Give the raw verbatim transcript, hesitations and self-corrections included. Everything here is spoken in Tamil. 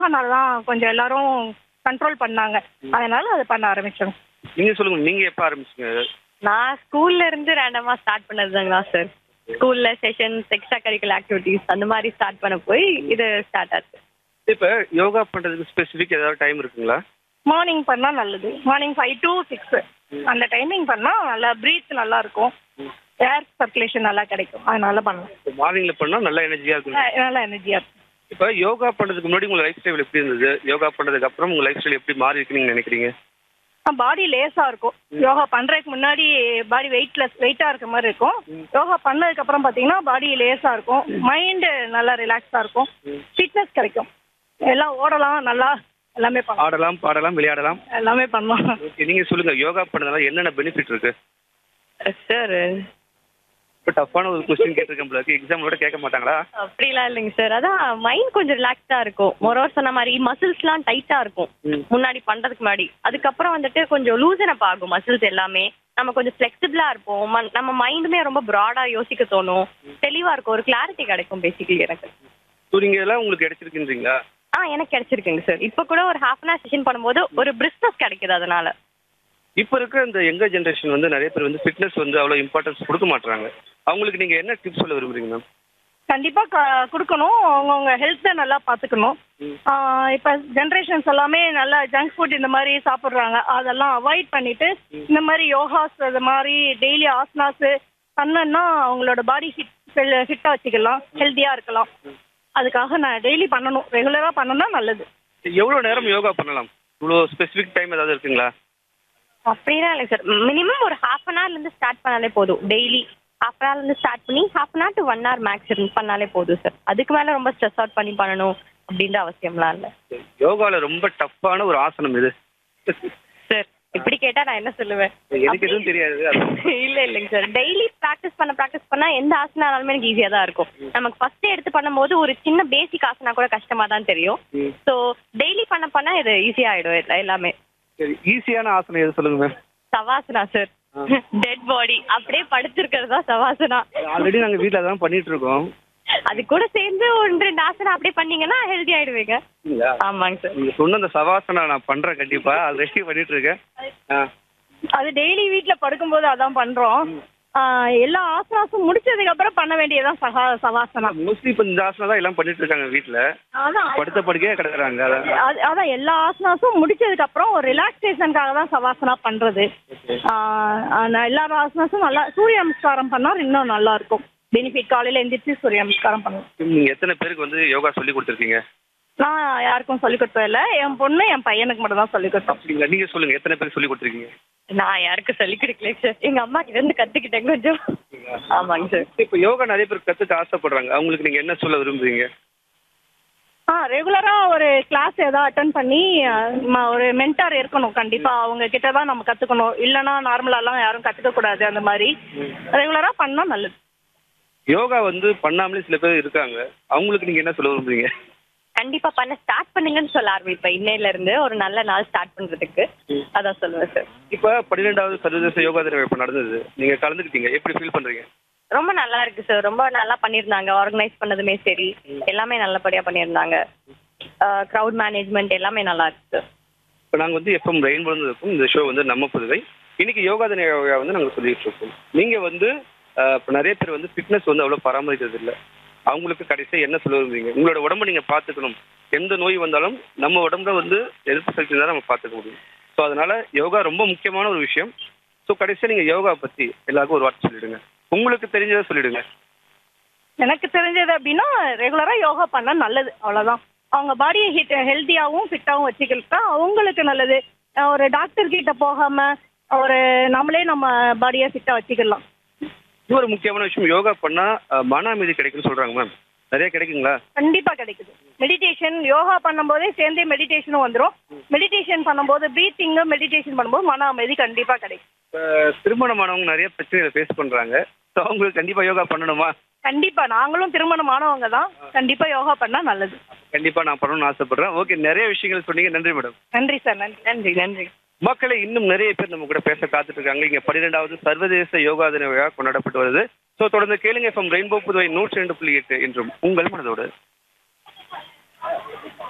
தான் கொஞ்சம் எல்லாரும் கண்ட்ரோல் பண்ணாங்க. அதனால அதை பண்ண ஆரம்பிச்சோம். நீங்க சொல்லுங்க, நீங்க எப்ப ஆரம்பிச்சீங்க? நான் ஸ்கூல்ல இருந்து ரேண்டமா ஸ்டார்ட் பண்ணதுதாங்களா சார். ஸ்கூல்ல செஷன்ஸ், எக்ஸ்ட்ரா கரிக்குலர் ஆக்டிவிட்டிஸ் அந்த மாதிரி ஸ்டார்ட் பண்ண போய் இது ஸ்டார்ட் ஆச்சு. இப்ப யோகா பண்றதுக்கு ஸ்பெசிஃபிக் ஏதாவது டைம் இருக்குங்களா? மார்னிங் பண்ணா நல்லது. மார்னிங் ஃபைவ் டு சிக்ஸ் அந்த டைமிங் பண்ணா நல்லா பிரீத் நல்லா இருக்கும். ஏர் சர்க்குலேஷன் நல்லா கிடைக்கும். அதனால பண்ணலாம். மார்னிங்ல பண்ணா நல்ல எனர்ஜியா இருக்கும். நல்லா எனர்ஜியா இருக்கும். இப்ப யோகா பண்றதுக்கு முன்னாடி உங்க லைஃப் ஸ்டைல் எப்படி இருந்தது? யோகா பண்ணதுக்கு அப்புறம் உங்க லைஃப் ஸ்டைல் எப்படி மாறி இருக்குன்னு நீங்க நினைக்கிறீங்க? பாடி லேசா இருக்கும். யோகா பண்றதுக்கு முன்னாடி பாடி வெயிட்லெஸ் வெயிட்டா இருக்க மாதிரி இருக்கும். யோகா பண்ணதுக்கு அப்புறம் பாத்தீங்கன்னா பாடி லேசா இருக்கும். மைண்ட் நல்லா ரிலாக்ஸா இருக்கும். ஃபிட்னஸ் கிடைக்கும். எல்லாம் ஓடலாம், நல்லா எல்லாமே பண்ணலாம். ஆடலாம், பாடலாம், விளையாடலாம், எல்லாமே பண்ணலாம். ஓகே, நீங்க சொல்லுங்க, யோகா பண்ணதால என்னென்ன பெனிஃபிட் இருக்கு? சார் இப்ப டஃப்பான ஒரு கொஸ்டின் கேட்டிருக்கேன் போல இருக்கு. எக்ஸாம்ல கேட்க மாட்டாங்களா? அப்படிலாம் இல்லைங்க சார். அதான் மைண்ட் கொஞ்சம் ரிலாக்ஸ்டா இருக்கும். மொரோவர் சொன்ன மாதிரி மசில்ஸ்லாம் டைட்டா இருக்கும் முன்னாடி பண்றதுக்கு முன்னாடி. அதுக்கப்புறம் வந்துட்டு கொஞ்சம் லூசன் அப் ஆகும் மசில்ஸ் எல்லாமே. நம்ம கொஞ்சம் ஃபிளெக்சிபிளா இருப்போம். ம- நம்ம மைண்டுமே ரொம்ப ப்ராடா யோசிக்க தோணும். தெளிவா இருக்கும். ஒரு கிளாரிட்டி கிடைக்கும் பேசிக்கலி எனக்கு. ஸோ நீங்க எல்லாம் உங்களுக்கு கிடைச்சிருக்குன்றீங்களா? ஆ எனக்கு கிடைச்சிருக்குங்க சார். இப்போ கூட ஒரு ஹாஃப் அன் ஹவர் செஷன் பண்ணும்போது ஒரு பிரிஸ்னஸ் கிடைக்குது அதனால. இப்ப இருக்க இந்த யங்கர் ஜென்ரேஷன் வந்து நிறைய பேர் வந்து ஃபிட்னஸ் வந்து அவ்வளவு இம்பார்ட்டன்ஸ் கொடுக்க மாட்டாங்க. அவங்களுக்கு நீங்க என்ன டிப்ஸ் சொல்ல விரும்புறீங்க மேம்? கண்டிப்பா க- கொடுக்கணும். அவங்கவுங்க ஹெல்த்தை நல்லா பார்த்துக்கணும். இப்போ ஜென்ரேஷன்ஸ் எல்லாமே நல்லா ஜங்க் ஃபுட் இந்த மாதிரி சாப்பிட்றாங்க. அதெல்லாம் அவாய்ட் பண்ணிட்டு இந்த மாதிரி யோகாஸ் இது மாதிரி டெய்லி ஆசனாஸ் பண்ணோன்னா அவங்களோட பாடி ஃபிட் ஃபிட்டாக வச்சுக்கலாம், ஹெல்த்தியாக இருக்கலாம். அதுக்காக நான் டெய்லி பண்ணணும், ரெகுலராக பண்ணணும்னா நல்லது. எவ்வளவு நேரம் யோகா பண்ணலாம்? இவ்வளோ ஸ்பெசிஃபிக் டைம் ஏதாவது இருக்குங்களா? அப்படிலாம் இல்லை சார். மினிமம் ஒரு ஹாஃப் அன் ஹவர்லேருந்து ஸ்டார்ட் பண்ணாலே போதும். டெய்லி ஹாஃப் அன் ஹவர்லேருந்து ஸ்டார்ட் பண்ணி half an hour to one hour maths பண்ணாலே போதும் சார். அதுக்கு மேலே ரொம்ப ஸ்ட்ரெஸ் அவுட் பண்ணி பண்ணணும் அப்படின்ற அவசியம்லாம் இல்லை யோகால ரொம்ப டஃப்பான ஒரு ஆசனம் இது. சார். இப்படி கேட்டால் நான் என்ன சொல்லுவேன்? எனக்கு எதுவும் தெரியாது. இல்லை இல்லைங்க சார். டெய்லி ப்ராக்டிஸ் பண்ண ப்ராக்டிஸ் பண்ணால் எந்த ஆசனாலுமே எனக்கு ஈஸியாக தான் இருக்கும். நமக்கு ஃபர்ஸ்ட் எடுத்து பண்ணும்போது ஒரு சின்ன பேசிக் ஆசனா கூட கஷ்டமாக தான் தெரியும். ஸோ டெய்லி பண்ண பண்ண இது ஈஸியாகிடும் எல்லாமே. சரி, ஈஸியான ஆசனம் எது சொல்லுங்க ma'am? Shavasana sir. Dead body அப்படியே படுத்திருக்கிறது தான் சவாசனா. ஆல்ரெடி நாங்க வீட்டில் அதான் பண்ணிட்டு இருக்கோம். அது கூட சேர்ந்து ஒன்று ரெண்டு ஆசனம் அப்படியே பண்ணீங்கன்னா ஹெல்தி ஆயிடுவீங்க. இல்லையா? ஆமாங்க சார். நீங்க சொன்ன அந்த சவாசனா நான் பண்றேன் கண்டிப்பா. ஆல்ரெடி பண்ணிட்டு இருக்கேன். ஆ. அது டெய்லி வீட்டில் படுக்கும்போது அதான் பண்ணுறோம். எல்லா ஆசனாஸும் முடிச்சதுக்கு அப்புறம் பண்ண வேண்டியதான் சகா சவாசனா. மோஸ்ட்லி இப்போ இந்த ஆசனம் தான் எல்லாம் பண்ணிட்டு இருக்காங்க வீட்டில். அதான் படுத்த படுக்கையே கிடக்குறாங்க. அதான் அது- அதான் எல்லா ஆசனாஸும் முடிச்சதுக்கு அப்புறம் ஒரு ரிலாக்ஸேஷனுக்காக தான் சவாசனா பண்றது. ஆஹ் ஆனா எல்லா ஆசனாஸும் நல்லா சூரிய நமஸ்காரம் பண்ணா இன்னும் நல்லா இருக்கும். பெனிஃபிட் காலையில எந்திரிச்சு சூரிய நமஸ்காரம் பண்ணணும். நீங்க எத்தனை பேருக்கு வந்து யோகா சொல்லி கொடுத்துருக்கீங்க? நான் யாருக்கும் சொல்லிக் கொடுத்தது இல்லை. என் பொண்ணு என் பையனுக்கு மட்டும் தான் சொல்லிக் கொடுத்தோம். அப்படிங்களா? நீங்க சொல்லுங்க, எத்தனை பேருக்கு சொல்லி கொடுத்துருக்கீங்க? நான் யாருக்கும் சொல்லி கொடுக்கல சார். எங்க அம்மா கிட்ட இருந்து கத்துக்கிட்டேன் கொஞ்சம். ஆமாங்க சார். இப்போ யோகா நிறைய பேர் கத்துக்க ஆசைப்படுறாங்க. அவங்களுக்கு நீங்க என்ன சொல்ல விரும்புறீங்க? ஆ ரெகுலராக ஒரு கிளாஸ் ஏதாவது அட்டன் பண்ணி அஹ், ம- ஒரு மென்டார் இருக்கணும். கண்டிப்பாக அவங்க கிட்ட தான் நம்ம கற்றுக்கணும். இல்லைன்னா நார்மலாலாம் யாரும் கற்றுக்கக்கூடாது. அந்த மாதிரி ரெகுலராக பண்ணால் நல்லது. யோகா வந்து பண்ணாமலே சில பேர் இருக்காங்க. அவங்களுக்கு நீங்க என்ன சொல்ல விரும்புறீங்க? கண்டிப்பா பண்ண ஸ்டார்ட் பண்ணுங்கன்னு சொல்ல ஆரம்பிப்பேன். இன்னையில இருந்து ஒரு நல்ல நாள் ஸ்டார்ட் பண்றதுக்கு அதான் சொல்லுவேன் சார். இப்போ பன்னிரெண்டாவது சர்வதேச யோகா தினம் இப்போ நடந்தது. நீங்க கலந்துக்கிட்டீங்க. எப்படி ஃபீல் பண்றீங்க? ரொம்ப நல்லா இருக்கு சார். ரொம்ப நல்லா பண்ணியிருந்தாங்க. ஆர்கனைஸ் பண்ணதுமே சரி, எல்லாமே நல்லபடியா பண்ணியிருந்தாங்க. க்ரௌட் மேனேஜ்மெண்ட் எல்லாமே நல்லா இருக்கு சார். இப்போ நாங்கள் வந்து எஃப்எம் ரெயின்போ இருக்கும். இந்த ஷோ வந்து நம்ம புதுவை. இன்னைக்கு யோகா தின யோகா வந்து நாங்கள் சொல்லிட்டு இருக்கோம். நீங்க வந்து அஹ், இப்போ நிறைய பேர் வந்து ஃபிட்னஸ் வந்து அவ்வளோ பராமரிக்கிறது இல்லை. அவங்களுக்கு கடைசியாக என்ன சொல்ல விரும்புறீங்க? உங்களோட உடம்பை நீங்க பார்த்துக்கணும். எந்த நோய் வந்தாலும் நம்ம உடம்புல வந்து எதிர்ப்பு சக்தி தான் நம்ம பார்த்துக்க முடியும். ஸோ அதனால யோகா ரொம்ப முக்கியமான ஒரு விஷயம். ஸோ கடைசியாக நீங்க யோகா பத்தி எல்லாருக்கும் ஒரு வார்த்தை சொல்லிடுங்க. உங்களுக்கு தெரிஞ்சதை சொல்லிடுங்க. எனக்கு தெரிஞ்சது அப்படின்னா ரெகுலராக யோகா பண்ணால் நல்லது. அவ்வளோதான். அவங்க பாடியை ஹிட் ஹெல்த்தியாகவும் ஃபிட்டாகவும் வச்சுக்கிட்டா அவங்களுக்கு நல்லது. அஹ் ஒரு டாக்டர் கிட்ட போகாமல் ஒரு நம்மளே நம்ம பாடியை ஃபிட்டாக வச்சுக்கலாம். இது ஒரு முக்கியமான விஷயம். யோகா பண்ணா அஹ், மன அமைதி கிடைக்கும்னு சொல்றாங்க மேம். நிறைய கிடைக்குங்களா? கண்டிப்பாக கிடைக்குது. மெடிடேஷன் யோகா பண்ணும்போதே சேர்ந்தே மெடிடேஷனும் வந்துடும். மெடிடேஷன் பண்ணும்போது ப்ரீத்திங்கு மெடிடேஷன் பண்ணும்போது மன அமைதி கண்டிப்பாக கிடைக்கும். இப்போ திருமணமானவங்க நிறைய பிரச்சனைகளை ஃபேஸ் பண்றாங்க. ஸோ அவங்களுக்கு கண்டிப்பா யோகா பண்ணணுமா? கண்டிப்பாக நாங்களும் திருமணமானவங்க தான். கண்டிப்பாக யோகா பண்ணால் நல்லது. கண்டிப்பா நான் பண்ணணும்னு ஆசைப்படுறேன். ஓகே, நிறைய விஷயங்கள் சொன்னீங்க. நன்றி மேடம். நன்றி சார். நன்றி. நன்றி நன்றி. மக்களை இன்னும் நிறைய பேர் நம்ம கூட பேச காத்துட்டு இருக்காங்க. இங்க பன்னிரெண்டாவது சர்வதேச யோகா தின விழா கொண்டாடப்பட்டு வருது. ஸோ தொடர்ந்து கேளுங்க. எஃப்எம் ரெயின்போ புதுவை நூற்றி ரெண்டு புள்ளி எட்டு என்றும் உங்கள் மனதோடு.